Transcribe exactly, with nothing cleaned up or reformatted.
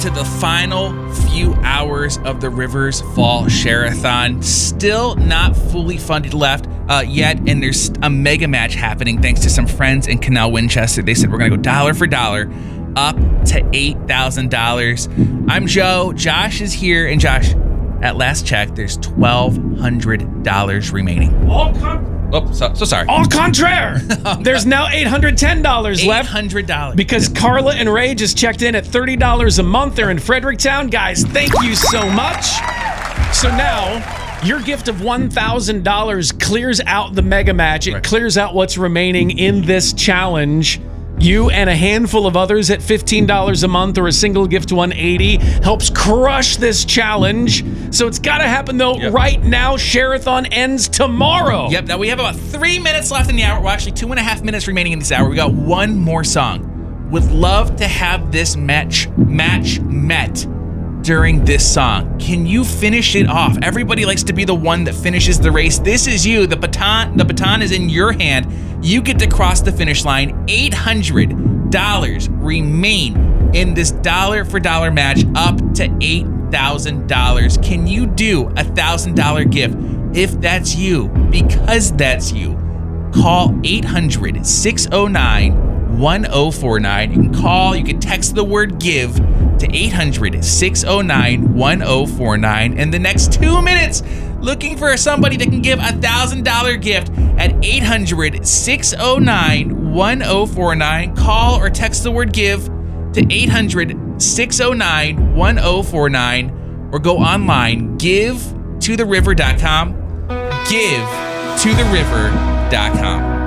To the final few hours of the Rivers Fall Share-a-thon. Still not fully funded left uh, yet, and there's a mega match happening thanks to some friends in Canal Winchester. They said we're going to go dollar for dollar up to eight thousand dollars. I'm Joe. Josh is here, and Josh, at last check, there's twelve hundred dollars remaining. All con- Oh, so, so sorry. Au contraire. There's now eight hundred ten dollars left. eight hundred dollars. Because Carla and Ray just checked in at thirty dollars a month. They're in Fredericktown. Guys, thank you so much. So now, your gift of one thousand dollars clears out the mega match. It Right. clears out what's remaining in this challenge. You and a handful of others at fifteen dollars a month or a single gift one hundred eighty dollars helps crush this challenge. So it's got to happen, though, Yep. right now. Share-a-thon ends tomorrow. Yep, now we have about three minutes left in the hour. Well, actually, two and a half minutes remaining in this hour. We got one more song. Would love to have this match match met during this song. Can you finish it off? Everybody likes to be the one that finishes the race. This is you. The baton, the baton is in your hand. You get to cross the finish line. eight hundred dollars remain in this dollar for dollar match up to eight thousand dollars. Can you do a one thousand dollars gift? If that's you, because that's you, call eight hundred, six oh nine, one oh four nine. You can call, you can text the word give to eight hundred, six oh nine, one oh four nine. In the next two minutes, looking for somebody that can give a one thousand dollars gift at eight hundred, six oh nine, one oh four nine. Call or text the word give to eight hundred, six oh nine, one oh four nine, or go online, give to the river dot com, give to the river dot com.